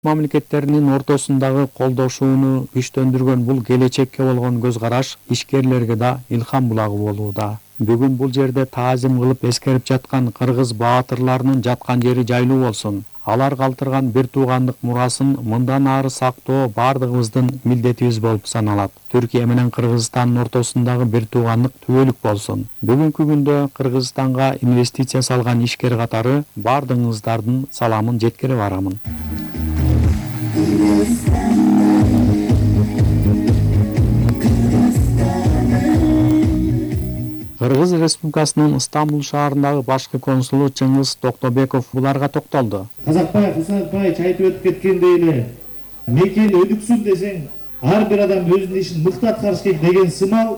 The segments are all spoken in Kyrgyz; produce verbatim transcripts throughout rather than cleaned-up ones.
мамлекеттеринин ортосундагы колдошууну күчтөндүргөн бул келечекке болгон көз караш ишкерлерге да илхам булагы болууда. Бүгүн бул жерде таазим кылып эскерип жаткан кыргыз баатырларынын жаткан жери жайлуу болсун. Алар калтырган бир туугандык мурасын мындан ары сактоо бардыгыбыздын милдетибиз болуп саналат. Түркия менен Кыргызстандын ортосундагы бир туугандык түбөлүк болсун. Бүгүнкү күндө Кыргызстанга инвестиция салган ишкер катары бардыгыңыздардын саламын жеткире барамын. Кыргыз Республикасынын Стамбул шаарындагы башкы консулу Чыңгыз Токтобеков буларга токтолду. Казакбаев, Исаевбаев айтып өтүп кеткендей эле, мекен өдүксүн десең, ар бир адам өзүнүн ишин мыкты аткарыш керек деген сымал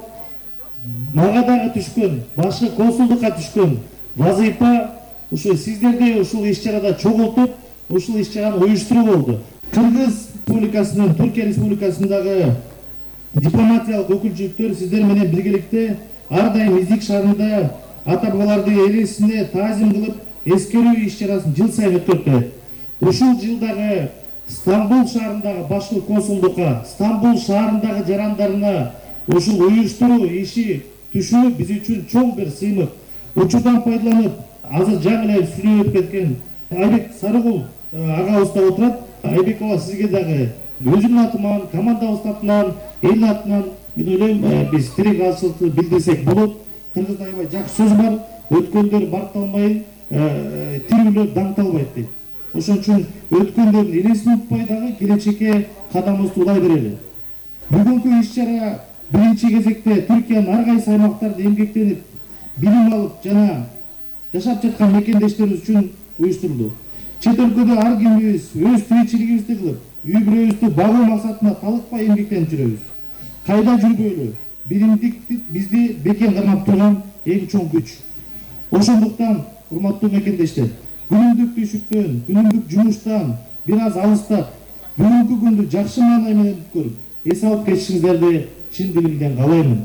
мага дагы түшкөн, башкы консулдукка түшкөн вазыйфа ушу сиздерди ушул иш-чарада чогултуп, ушул иш-чараны уюштуруу болду. Кыргыз Республикасынын, Түркия Республикасындагы дипломатиялык өкүлчүлүктөр сиздер менен биргеликте ар дайым Издик шаарында ата бабалардын элесине таазим кылып, эскерүү иш-чарасын жыл сайын өткөрүп. Ушул жылдагы Стамбул шаарындагы башкы консулдукка, Стамбул шаарындагы жарандарына ушул уюштуруу иши түшүү биз үчүн чоң бир сыймык. Учурдан пайдаланып, азыр жаңы эле сүйлөп кеткен Айбек Сарыгул агабыз да отурат. Айбек ага сизге дагы өзүмдүн атыман, командабыз атынан, эл атынан мен ойлойм биз тирек алчылыкты билдирсек болот. Кыргызда аябай жакшы сөз бар, өткөндөр барталмай, тирүүлөр даңталбайт дейт. Ошон үчүн өткөндөрдүн элесин унутпай дагы келечекке кадамыбызды улай берели. Бүгүнкү иш-чара биринчи кезекте Түркиянын ар кайсы аймактарында эмгектенип, билим алып жана жашап жаткан мекендештерибиз үчүн уюштурулду. Чет өлкөдө ар кимибиз өз тиричилигибизди кылып, үй бүлөбүздү багуу максатына талыкпай эмгектенип жүрөбүз. Кайда жүрбөйлү, билимдик бизди бекем кармап турган эң чоң күч. Ошондуктан, урматтуу мекендештер, күнүмдүк түйшүктөн, күнүмдүк жумуштан бир аз алыстап, бүгүнкү күндү жакшы маанай менен көрүп, эс алып кетишиңиздерди чын диlimden каалаймын.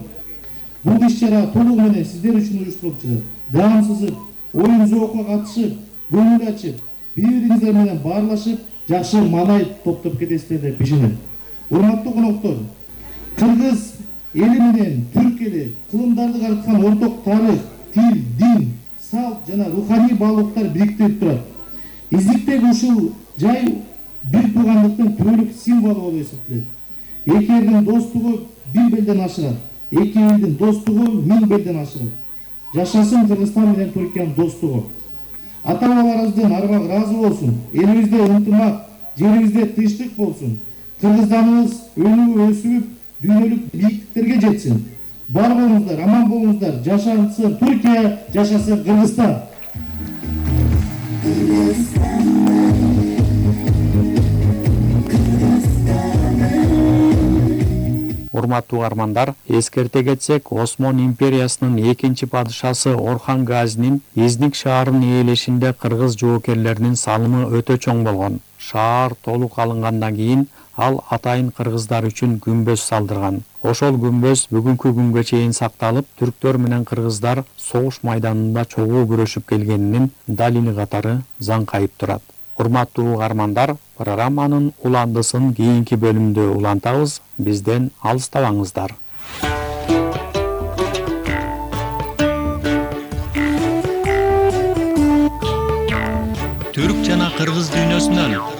Бул иш-чара толугу менен сиздер үчүн уюштурулуп жатат. Даамсызып, оюн зоокко катышып, көңүл ачып, бири-бириңиздер менен баарлашып, жакшы маанай топтоп кетесиздер деп ишенем. Урматтуу коноктор, Кыргыз эли менен түрк эли кылымдарды карыткан орток тарых, тил, дин, салт жана руханий баалуулуктар бириктирип турат. Издиктеги ушул жай бир туугандыктын түбөлүк символу болуп эсептелет. Эки элдин достугу бир белден ашырат. Эки элдин достугу миң белден ашырат. Жашасын Кыргызстан менен Түркиянын достугу. Ата-бабаларыбыздын арбагы ыраазы болсун. Элибизде ынтымак, жерибизде тынчтык болсун. Кыргызстаныбыз өнүгүп өсүп, дүйнөлүк бийиктиктерге жетсин. Бар болуңуздар, аман болуңуздар. Жашасын Түркия, жашасын Кыргызстан. Урматтуу армандар, эскерте кетсек, Осмон империясынын экинчи падышасы Орхан Газинин Изник шаарын ээлешинде кыргыз жоокерлеринин салымы өтө чоң болгон. Шаар толук алынгандан кийин ал атайын кыргыздар үчүн күмбөз салдырган. Ошол күмбөз бүгүнкү күнгө чейин сакталып, түрктөр менен кыргыздар согуш майданында чогуу күрөшүп келгенинин далили катары заңкайып турат. Урматтуу угармандар, программанын уландысын кийинки бөлүмдө улантабыз. Бизден алыстабаңыздар. Түрк жана кыргыз дүйнөсүнөн